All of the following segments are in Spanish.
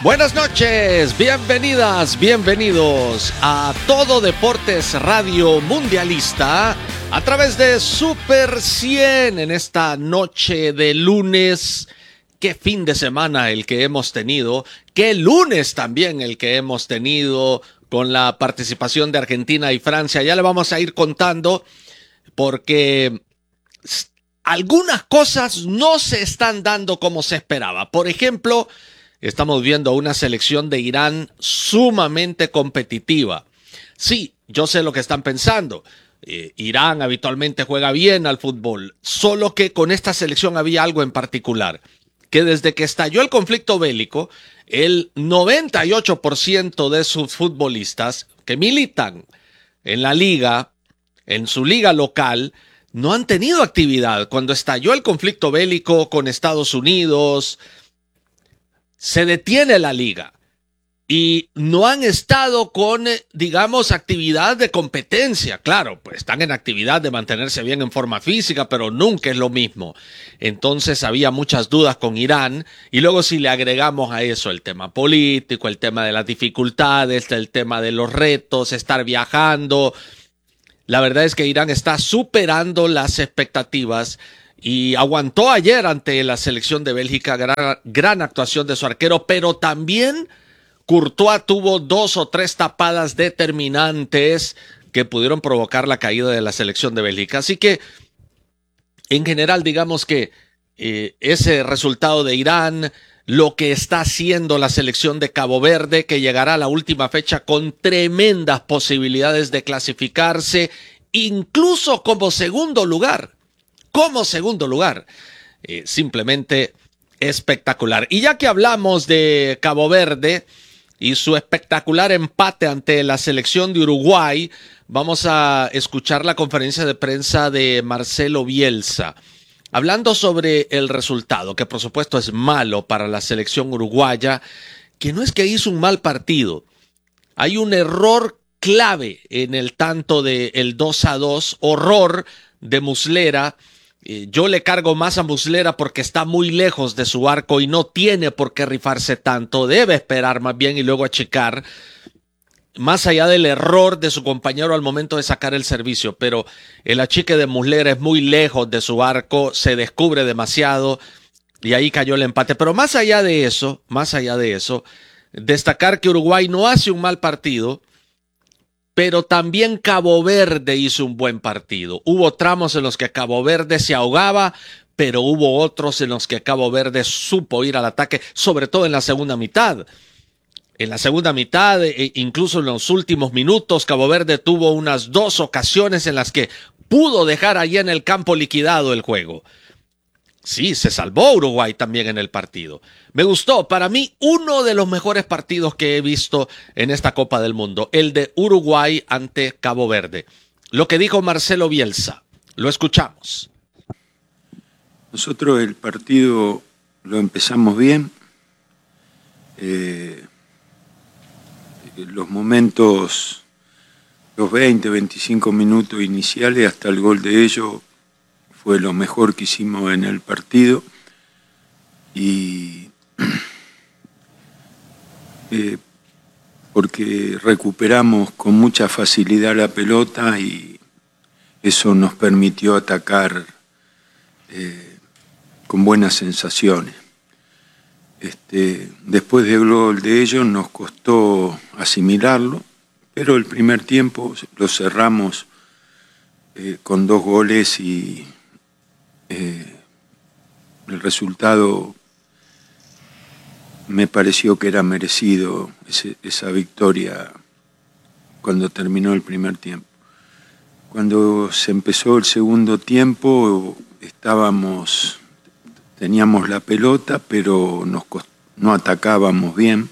Buenas noches, bienvenidas, bienvenidos a Todo Deportes Radio Mundialista a través de Super 100 en esta noche de lunes. Qué fin de semana el que hemos tenido, qué lunes también el que hemos tenido con la participación de Argentina y Francia. Ya le vamos a ir contando porque algunas cosas no se están dando como se esperaba. Por ejemplo, estamos viendo una selección de Irán sumamente competitiva. Sí, yo sé lo que están pensando. Irán habitualmente juega bien al fútbol, solo que con esta selección había algo en particular, que desde que estalló el conflicto bélico, el 98% de sus futbolistas que militan en la liga, en su liga local, no han tenido actividad. Cuando estalló el conflicto bélico con Estados Unidos, se detiene la liga y no han estado con, digamos, actividad de competencia. Claro, pues están en actividad de mantenerse bien en forma física, pero nunca es lo mismo. Entonces había muchas dudas con Irán y luego si le agregamos a eso el tema político, el tema de las dificultades, el tema de los retos, estar viajando, la verdad es que Irán está superando las expectativas y aguantó ayer ante la selección de Bélgica, gran actuación de su arquero, pero también Courtois tuvo 2 o 3 tapadas determinantes que pudieron provocar la caída de la selección de Bélgica. Así que, en general, digamos que ese resultado de Irán, lo que está haciendo la selección de Cabo Verde, que llegará a la última fecha con tremendas posibilidades de clasificarse, incluso como segundo lugar. Simplemente espectacular. Y ya que hablamos de Cabo Verde y su espectacular empate ante la selección de Uruguay, vamos a escuchar la conferencia de prensa de Marcelo Bielsa, hablando sobre el resultado, que por supuesto es malo para la selección uruguaya, que no es que hizo un mal partido. Hay un error clave en el tanto del 2-2, horror de Muslera. Yo le cargo más a Muslera porque está muy lejos de su arco y no tiene por qué rifarse tanto. Debe esperar más bien y luego achicar, más allá del error de su compañero al momento de sacar el servicio. Pero el achique de Muslera es muy lejos de su arco, se descubre demasiado y ahí cayó el empate. Pero más allá de eso, destacar que Uruguay no hace un mal partido, pero también Cabo Verde hizo un buen partido. Hubo tramos en los que Cabo Verde se ahogaba, pero hubo otros en los que Cabo Verde supo ir al ataque, sobre todo en la segunda mitad. En la segunda mitad, incluso en los últimos minutos, Cabo Verde tuvo unas 2 ocasiones en las que pudo dejar allí en el campo liquidado el juego. Sí, se salvó Uruguay también en el partido. Me gustó, para mí, uno de los mejores partidos que he visto en esta Copa del Mundo, el de Uruguay ante Cabo Verde. Lo que dijo Marcelo Bielsa, lo escuchamos. Nosotros el partido lo empezamos bien. Los momentos, los 20, 25 minutos iniciales hasta el gol de ellos, fue lo mejor que hicimos en el partido y porque recuperamos con mucha facilidad la pelota y eso nos permitió atacar con buenas sensaciones. Después del gol de ellos nos costó asimilarlo, pero el primer tiempo lo cerramos con 2 goles y el resultado me pareció que era merecido, esa victoria cuando terminó el primer tiempo. Cuando se empezó el segundo tiempo teníamos la pelota, pero no atacábamos bien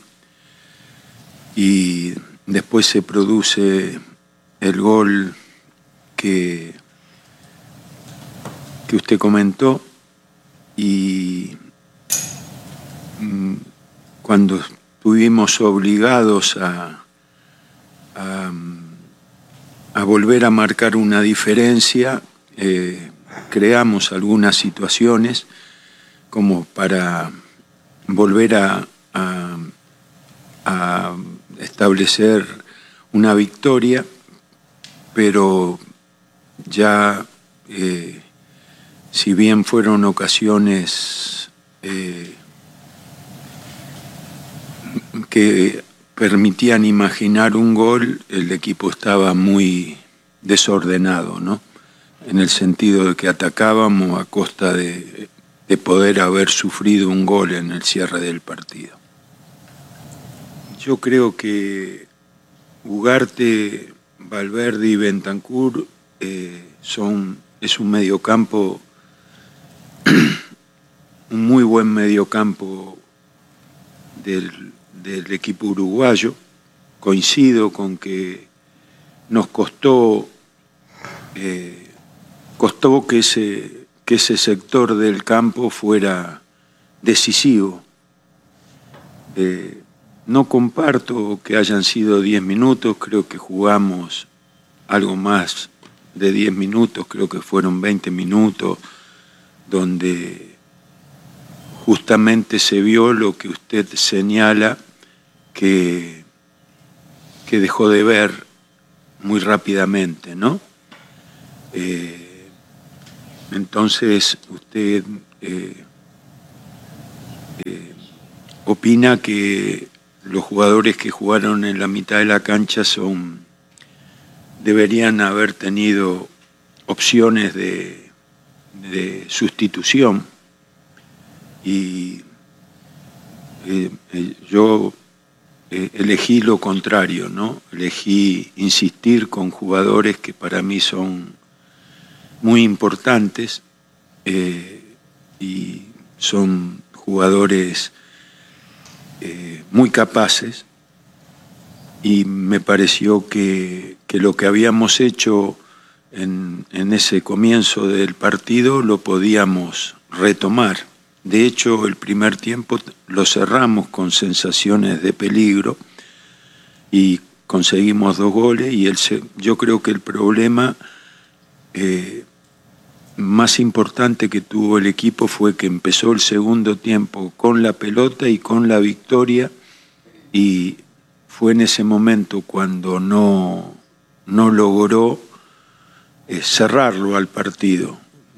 y después se produce el gol que usted comentó y cuando estuvimos obligados a volver a marcar una diferencia, creamos algunas situaciones como para volver a a establecer una victoria, pero ya, si bien fueron ocasiones que permitían imaginar un gol, el equipo estaba muy desordenado, ¿no? En el sentido de que atacábamos a costa de poder haber sufrido un gol en el cierre del partido. Yo creo que Ugarte, Valverde y Bentancur es un mediocampo, un muy buen mediocampo del equipo uruguayo. Coincido con que nos costó que ese sector del campo fuera decisivo. No comparto que hayan sido 10 minutos, creo que jugamos algo más de 10 minutos, creo que fueron 20 minutos, donde justamente se vio lo que usted señala que dejó de ver muy rápidamente, ¿no? Entonces usted opina que los jugadores que jugaron en la mitad de la cancha deberían haber tenido opciones de sustitución, y yo elegí lo contrario, ¿no? Elegí insistir con jugadores que para mí son muy importantes, y son jugadores muy capaces, y me pareció que lo que habíamos hecho en ese comienzo del partido lo podíamos retomar. De hecho, el primer tiempo lo cerramos con sensaciones de peligro y conseguimos 2 goles, y yo creo que el problema más importante que tuvo el equipo fue que empezó el segundo tiempo con la pelota y con la victoria, y fue en ese momento cuando no logró cerrarlo al partido,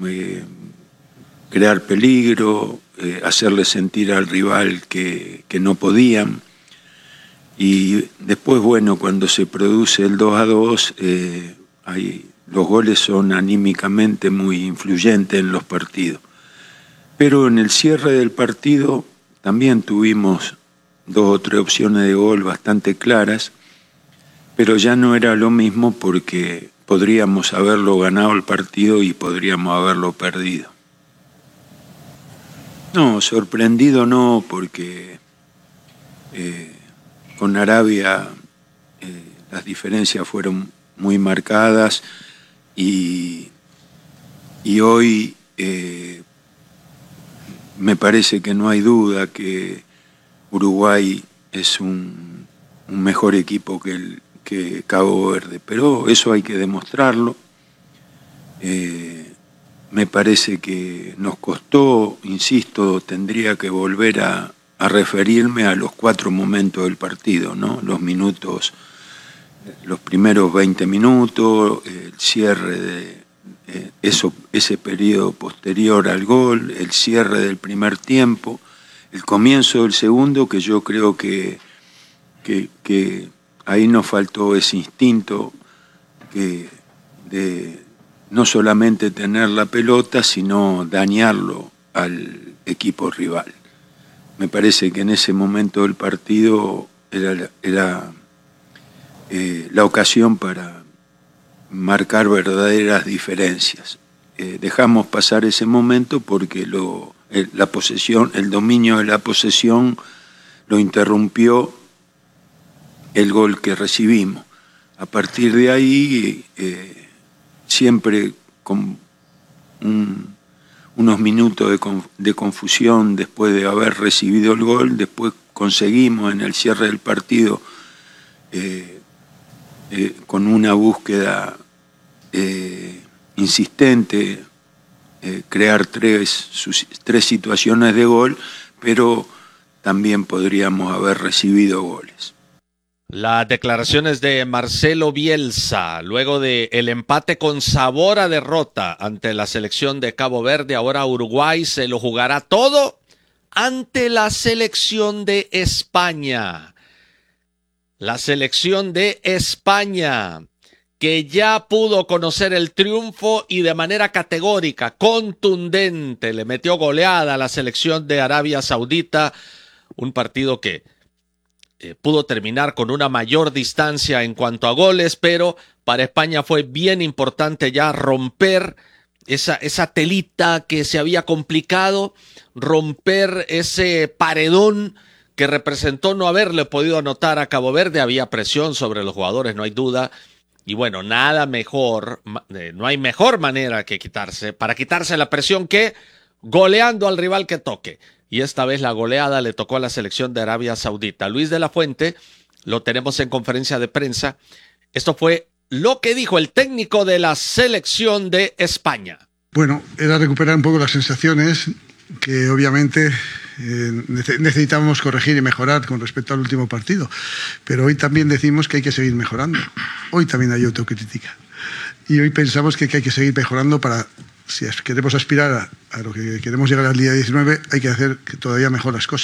crear peligro, hacerle sentir al rival que no podían. Y después, bueno, cuando se produce el 2-2, los goles son anímicamente muy influyentes en los partidos. Pero en el cierre del partido también tuvimos 2 o 3 opciones de gol bastante claras, pero ya no era lo mismo, porque podríamos haberlo ganado el partido y podríamos haberlo perdido. No, sorprendido no, porque con Arabia las diferencias fueron muy marcadas, y hoy me parece que no hay duda que Uruguay es un mejor equipo que Cabo Verde, pero eso hay que demostrarlo. Me parece que nos costó, insisto, tendría que volver a referirme a los 4 momentos del partido, ¿no? Los primeros 20 minutos, el cierre de ese periodo posterior al gol, el cierre del primer tiempo, el comienzo del segundo, que yo creo que ahí nos faltó ese instinto de no solamente tener la pelota, sino dañarlo al equipo rival. Me parece que en ese momento del partido era la ocasión para marcar verdaderas diferencias. Dejamos pasar ese momento porque la posesión, el dominio de la posesión lo interrumpió el gol que recibimos. A partir de ahí, siempre con unos minutos de confusión después de haber recibido el gol, después conseguimos en el cierre del partido, con una búsqueda insistente, crear tres situaciones de gol, pero también podríamos haber recibido goles. Las declaraciones de Marcelo Bielsa, luego del empate con sabor a derrota ante la selección de Cabo Verde. Ahora Uruguay se lo jugará todo ante la selección de España. La selección de España, que ya pudo conocer el triunfo y de manera categórica, contundente, le metió goleada a la selección de Arabia Saudita. Un partido que pudo terminar con una mayor distancia en cuanto a goles, pero para España fue bien importante ya romper esa telita que se había complicado, romper ese paredón que representó no haberle podido anotar a Cabo Verde. Había presión sobre los jugadores, no hay duda. Y bueno, nada mejor, no hay mejor manera que para quitarse la presión que goleando al rival que toque. Y esta vez la goleada le tocó a la selección de Arabia Saudita. Luis de la Fuente, lo tenemos en conferencia de prensa. Esto fue lo que dijo el técnico de la selección de España. Bueno, era recuperar un poco las sensaciones que obviamente necesitábamos corregir y mejorar con respecto al último partido. Pero hoy también decimos que hay que seguir mejorando. Hoy también hay autocrítica. Y hoy pensamos que hay que seguir mejorando para, si queremos aspirar a lo que queremos llegar al día 19, hay que hacer todavía mejor las cosas.